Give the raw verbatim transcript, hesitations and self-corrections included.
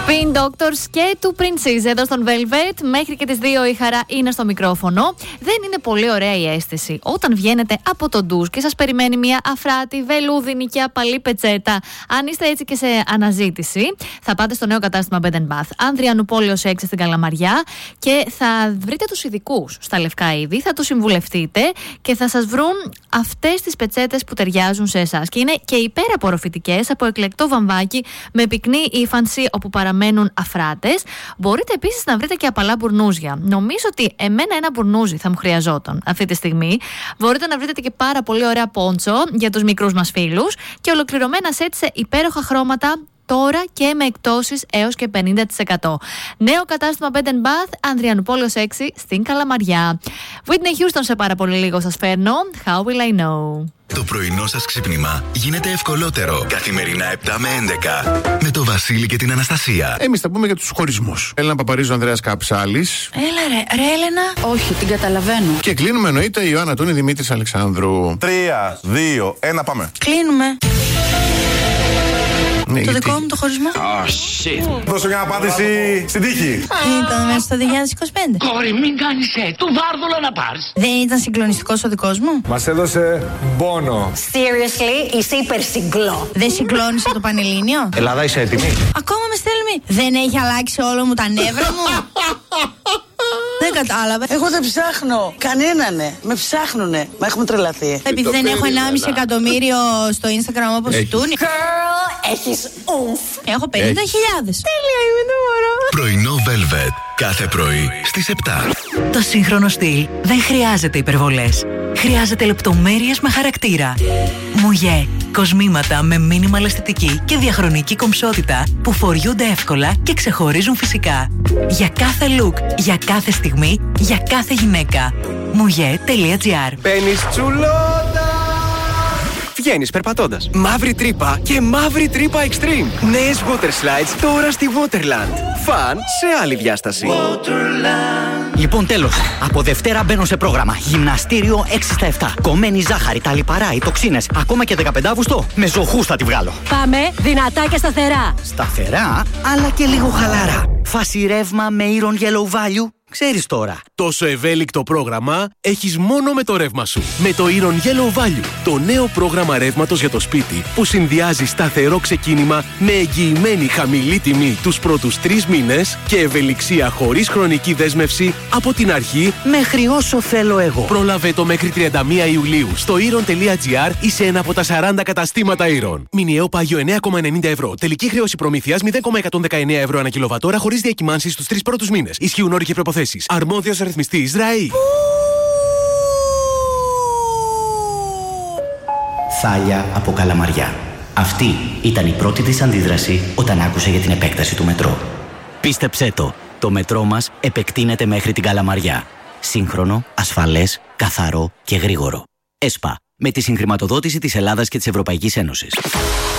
Spin Doctors και του Princess εδώ στον Velvet. Μέχρι και τις δύο η Χαρά είναι στο μικρόφωνο. Δεν είναι πολύ ωραία η αίσθηση όταν βγαίνετε από το ντους και σας περιμένει μια αφράτη, βελούδινη και απαλή πετσέτα? Αν είστε έτσι και σε αναζήτηση, θα πάτε στο νέο κατάστημα Bed and Bath Ανδριανού Πόλεως έξι στην Καλαμαριά και θα βρείτε τους ειδικούς στα λευκά είδη, θα τους συμβουλευτείτε και θα σας βρουν αυτές τις πετσέτες που ταιριάζουν σε εσάς. Και είναι και υπεραπορροφητικές από εκλεκτό βαμβάκι με πυκνή ύφανση όπου παραμένουν αφράτες. Μπορείτε επίσης να βρείτε και απαλά μπουρνούζια. Νομίζω ότι εμένα ένα μπουρνούζι θα μου χρειαζόταν αυτή τη στιγμή. Μπορείτε να βρείτε και πάρα πολύ ωραία πόντσο για τους μικρούς μας φίλους και ολοκληρωμένα σετ σε υπέροχα χρώματα τώρα και με εκπτώσεις έως και πενήντα τοις εκατό. Νέο κατάστημα Bed and Bath Ανδριανού Πόλεως έξι στην Καλαμαριά. Whitney Houston σε πάρα πολύ λίγο σας φέρνω. How will I know? Το πρωινό σας ξύπνημα γίνεται ευκολότερο. Καθημερινά επτά με έντεκα. Με το Βασίλη και την Αναστασία. Εμείς θα πούμε για τους χωρισμούς. Έλενα Παπαρίζου, Ανδρέας Καψάλης. Έλα ρε, ρε Έλενα. Όχι, την καταλαβαίνω. Και κλείνουμε εννοείται η Ιωάννα Τούνη, Δημήτρης Αλεξάνδρου. Τρία, δύο, ένα, πάμε. Κλείνουμε. Ναι, το γιατί... δικό μου το χωρισμό. Oh, shit. Δώσω μια απάντηση στην τύχη. Ήταν μέσα στο δύο χιλιάδες είκοσι πέντε. Κόρη, μην κάνεις έτσι. Του βάρδουλα να πάρεις. Δεν ήταν συγκλονιστικός ο δικός μου? Μας έδωσε πόνο. Seriously, είσαι υπερσυγκλό. Δεν συγκλώνησε το Πανελλήνιο? Ελλάδα, είσαι έτοιμη? Ακόμα με στέλνει. Δεν έχει αλλάξει όλο μου τα νεύρα μου? Δεν κατάλαβα. Εγώ δεν ψάχνω. Κανένανε. Με ψάχνουνε. Μα έχουμε τρελαθεί. Επειδή δεν έχω ενάμιση εκατομμύριο στο Instagram όπως η Τούνη. Girl, έχεις ούμφ. Έχω πενήντα χιλιάδες. Τέλεια, είμαι το μωρό. Πρωινό Velvet. Κάθε πρωί στις επτά. Το σύγχρονο στυλ δεν χρειάζεται υπερβολές. Χρειάζεται λεπτομέρειες με χαρακτήρα. Μουγέ. Κοσμήματα με μίνιμαλ αισθητική και διαχρονική κομψότητα που φοριούνται εύκολα και ξεχωρίζουν φυσικά. Για κάθε look, για κάθε στιγμή, για κάθε γυναίκα. Μουγέ.gr. Μπαίνεις τσουλότα! Βγαίνεις περπατώντας. Μαύρη τρύπα και μαύρη τρύπα extreme. Νέες water slides τώρα στη Waterland. Φαν σε άλλη διάσταση. Waterland. Λοιπόν, τέλος. Από Δευτέρα μπαίνω σε πρόγραμμα. Γυμναστήριο έξι στα επτά. Κομμένη ζάχαρη, τα λιπαρά, οι τοξίνες. Ακόμα και δεκαπέντε Αυγούστου με ζωχούς θα τη βγάλω. Πάμε δυνατά και σταθερά. Σταθερά, αλλά και λίγο χαλαρά. Φάση ρεύμα με Iron Yellow Value. Ξέρεις τώρα. Τόσο ευέλικτο πρόγραμμα έχεις μόνο με το ρεύμα σου. Με το Iron Yellow Value, το νέο πρόγραμμα ρεύματος για το σπίτι που συνδυάζει σταθερό ξεκίνημα με εγγυημένη χαμηλή τιμή τους πρώτους τρεις μήνες και ευελιξία χωρίς χρονική δέσμευση από την αρχή μέχρι όσο θέλω εγώ. Πρόλαβε το μέχρι τριάντα μία Ιουλίου στο iron.gr ή σε ένα από τα σαράντα καταστήματα Iron. Μηνιαίο πάγιο εννέα κόμμα ενενήντα ευρώ. Τελική χρέωση προμήθειας μηδέν κόμμα εκατόν δεκαεννέα ευρώ ανά κιλοβατόρα χωρίς διακυμάνσεις στους τρεις πρώτους μήνες. Ισχύουν όροι και προποθέσεις. Αρμόδιος ρυθμιστής ΡΑΗ. Θάλια από Καλαμαριά. Αυτή ήταν η πρώτη της αντίδραση όταν άκουσε για την επέκταση του μετρό. Πίστεψέ το, το μετρό μας επεκτείνεται μέχρι την Καλαμαριά. Σύγχρονο, ασφαλές, καθαρό και γρήγορο. ΕΣΠΑ, με τη συγχρηματοδότηση της Ελλάδας και της Ευρωπαϊκής Ένωσης.